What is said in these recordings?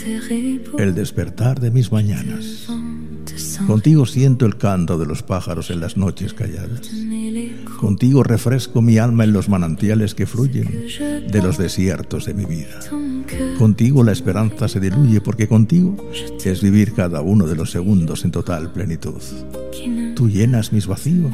el despertar de mis mañanas. Contigo siento el canto de los pájaros en las noches calladas. Contigo refresco mi alma en los manantiales que fluyen de los desiertos de mi vida. Contigo la esperanza se diluye, porque contigo es vivir cada uno de los segundos en total plenitud. Tú llenas mis vacíos,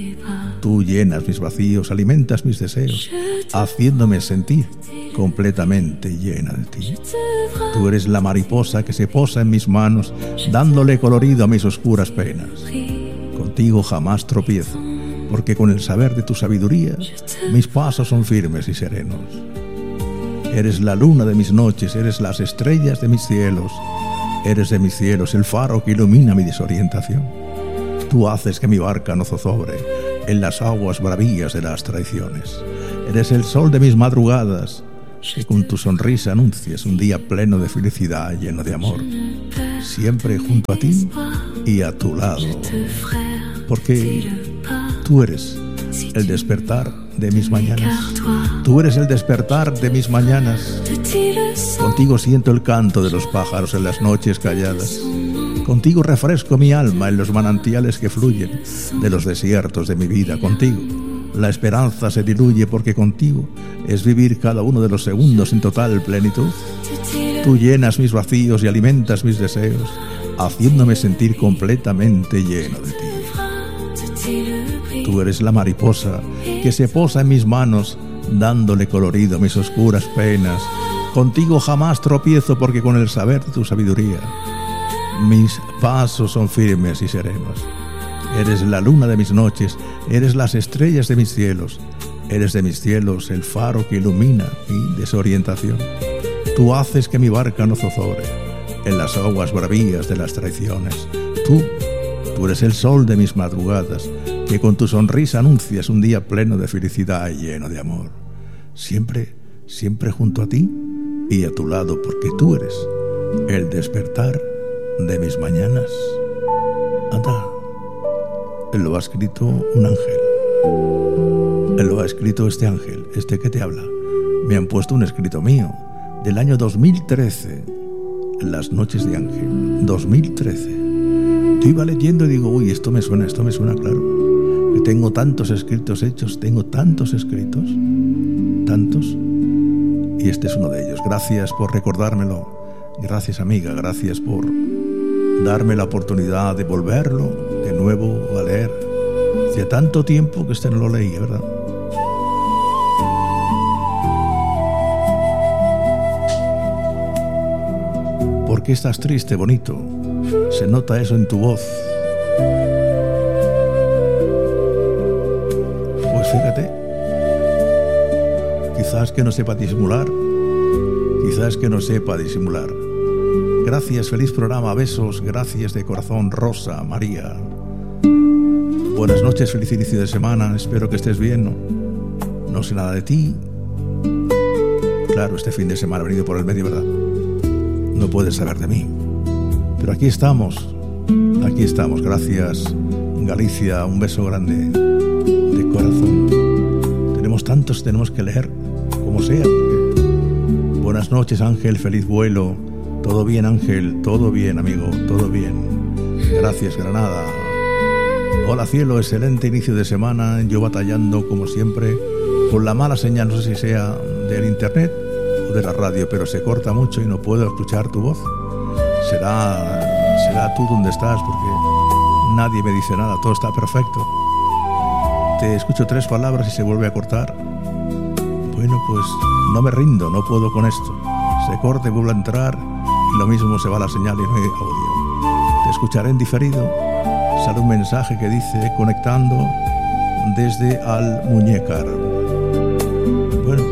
alimentas mis deseos, haciéndome sentir completamente llena de ti. Tú eres la mariposa que se posa en mis manos, dándole colorido a mis oscuras penas. Contigo jamás tropiezo, porque con el saber de tu sabiduría mis pasos son firmes y serenos. Eres la luna de mis noches, eres las estrellas de mis cielos, eres de mis cielos el faro que ilumina mi desorientación. Tú haces que mi barca no zozobre en las aguas bravías de las traiciones. Eres el sol de mis madrugadas, que con tu sonrisa anuncias un día pleno de felicidad, lleno de amor. Siempre junto a ti y a tu lado, porque tú eres el despertar de mis mañanas. Tú eres el despertar de mis mañanas. Contigo siento el canto de los pájaros en las noches calladas. Contigo refresco mi alma en los manantiales que fluyen de los desiertos de mi vida. Contigo la esperanza se diluye, porque contigo es vivir cada uno de los segundos en total plenitud. Tú llenas mis vacíos y alimentas mis deseos, haciéndome sentir completamente lleno de ti. Tú eres la mariposa que se posa en mis manos, dándole colorido a mis oscuras penas. Contigo jamás tropiezo, porque con el saber de tu sabiduría mis pasos son firmes y serenos. Eres la luna de mis noches, eres las estrellas de mis cielos, eres de mis cielos el faro que ilumina mi desorientación. Tú haces que mi barca no zozobre en las aguas bravías de las traiciones. Tú eres el sol de mis madrugadas, que con tu sonrisa anuncias un día pleno de felicidad y lleno de amor. Siempre, siempre junto a ti y a tu lado, porque tú eres el despertar de mis mañanas. Anda, lo ha escrito un ángel. Lo ha escrito este ángel, este que te habla. Me han puesto un escrito mío del año 2013, Las noches de Ángel, 2013. Yo iba leyendo y digo, uy, esto me suena, claro. Que tengo tantos escritos hechos, tengo tantos escritos, tantos, y este es uno de ellos. Gracias por recordármelo. Gracias, amiga, gracias por darme la oportunidad de volverlo de nuevo a leer. Hacía tanto tiempo que no lo leía, ¿verdad? ¿Por qué estás triste, bonito? Se nota eso en tu voz. Pues fíjate, quizás que no sepa disimular. Gracias, feliz programa, besos, gracias de corazón, Rosa María. Buenas noches, feliz inicio de semana, espero que estés bien. No sé nada de ti. Claro, este fin de semana ha venido por el medio, ¿verdad? No puedes saber de mí. Pero aquí estamos. Gracias, Galicia, un beso grande de corazón. Tenemos que leer, como sea. Buenas noches, Ángel, feliz vuelo. Todo bien, Ángel, todo bien, amigo, todo bien. Gracias, Granada. Hola, cielo, excelente inicio de semana. Yo batallando, como siempre, con la mala señal, no sé si sea del internet o de la radio, pero se corta mucho y no puedo escuchar tu voz. Será tú donde estás, porque nadie me dice nada, todo está perfecto. Te escucho 3 palabras y se vuelve a cortar. Bueno, pues no me rindo, no puedo con esto. Se corta y vuelve a entrar y lo mismo, se va la señal y no hay audio. Te escucharé en diferido. Sale un mensaje que dice conectando desde Almuñécar. Bueno,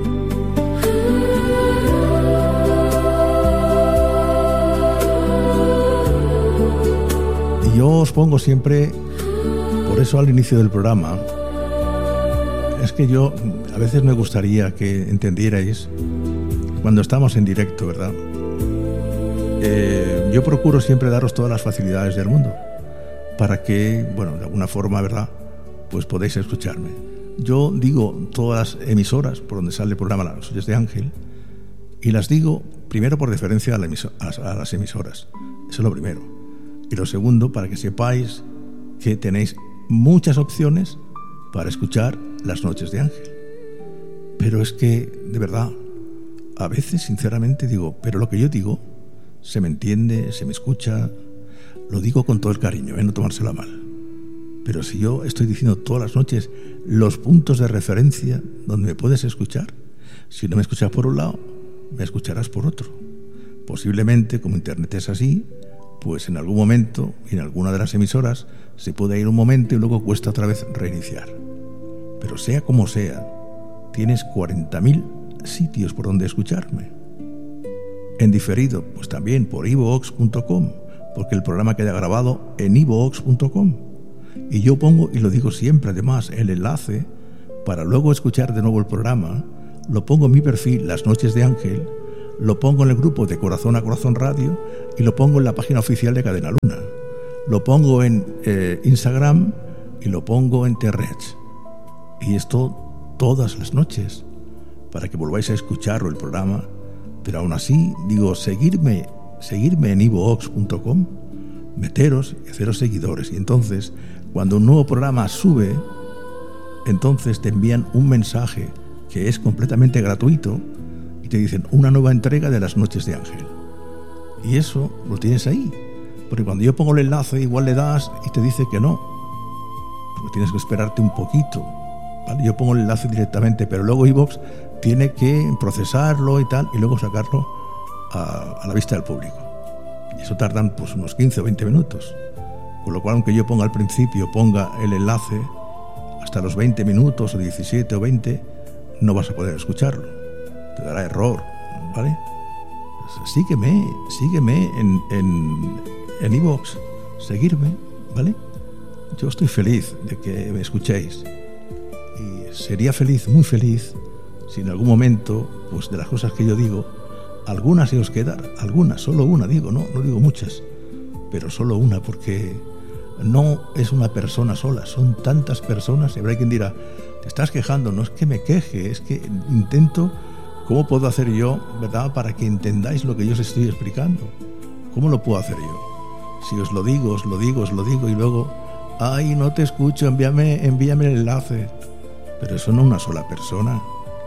y yo os pongo siempre, por eso al inicio del programa, es que yo a veces me gustaría que entendierais cuando estamos en directo, ¿verdad? Yo procuro siempre daros todas las facilidades del mundo para que, bueno, de alguna forma, ¿verdad?, pues podéis escucharme. Yo digo todas las emisoras por donde sale el programa Las noches de Ángel Y las digo primero por deferencia a las emisoras. Eso es lo primero. Y lo segundo, para que sepáis que tenéis muchas opciones para escuchar Las Noches de Ángel. Pero es que, de verdad, a veces sinceramente digo, pero lo que yo digo se me entiende, se me escucha, lo digo con todo el cariño, no tomársela mal. Pero si yo estoy diciendo todas las noches los puntos de referencia donde me puedes escuchar, si no me escuchas por un lado, me escucharás por otro. Posiblemente, como Internet es así, pues en algún momento, en alguna de las emisoras, se puede ir un momento y luego cuesta otra vez reiniciar. Pero sea como sea, tienes 40.000 sitios por donde escucharme. En diferido, pues también por iVoox.com, porque el programa queda grabado en iVoox.com. Y yo pongo, y lo digo siempre además, el enlace para luego escuchar de nuevo el programa, lo pongo en mi perfil Las Noches de Ángel, lo pongo en el grupo de Corazón a Corazón Radio y lo pongo en la página oficial de Cadena Luna. Lo pongo en Instagram y lo pongo en T-Rex. Y esto todas las noches, para que volváis a escucharlo el programa. Pero aún así, digo, seguirme en iVoox.com, meteros y haceros seguidores. Y entonces, cuando un nuevo programa sube, entonces te envían un mensaje que es completamente gratuito y te dicen una nueva entrega de Las Noches de Ángel. Y eso lo tienes ahí. Porque cuando yo pongo el enlace, igual le das y te dice que no. Porque tienes que esperarte un poquito. ¿Vale? Yo pongo el enlace directamente, pero luego iVoox tiene que procesarlo y tal, y luego sacarlo a la vista del público. Y eso tardan pues unos 15 o 20 minutos. Con lo cual, aunque yo ponga al principio, ponga el enlace, hasta los 20 minutos o 17 o 20, no vas a poder escucharlo. Te dará error, ¿vale? Pues sígueme en iVoox, seguirme, ¿vale? Yo estoy feliz de que me escuchéis. Y sería feliz, muy feliz, si en algún momento, pues de las cosas que yo digo, algunas se os quedara, algunas, solo una digo, no digo muchas, pero solo una, porque no es una persona sola, son tantas personas. Y habrá quien dirá, te estás quejando. No es que me queje, es que intento, ¿cómo puedo hacer yo, verdad, para que entendáis lo que yo os estoy explicando? ¿Cómo lo puedo hacer yo? Si os lo digo, y luego, ay, no te escucho, envíame el enlace. Pero eso no es una sola persona.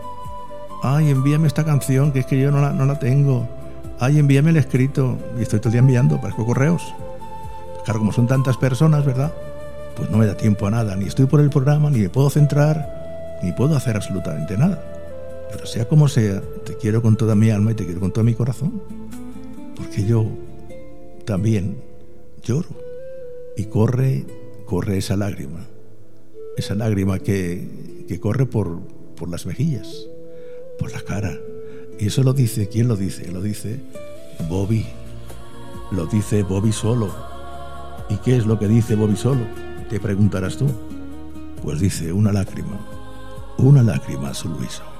Ay, envíame esta canción, que es que yo no la tengo. Ay, envíame el escrito. Y estoy todo el día enviando, parezco correos. Claro, como son tantas personas, ¿verdad? Pues no me da tiempo a nada. Ni estoy por el programa, ni me puedo centrar, ni puedo hacer absolutamente nada. Pero sea como sea, te quiero con toda mi alma y te quiero con todo mi corazón. Porque yo también lloro. Y corre esa lágrima. Esa lágrima que corre por las mejillas, por la cara. Y eso lo dice, ¿quién lo dice? Lo dice Bobby. Lo dice Bobby solo. ¿Y qué es lo que dice Bobby solo? Te preguntarás tú. Pues dice una lágrima, Su Luiso.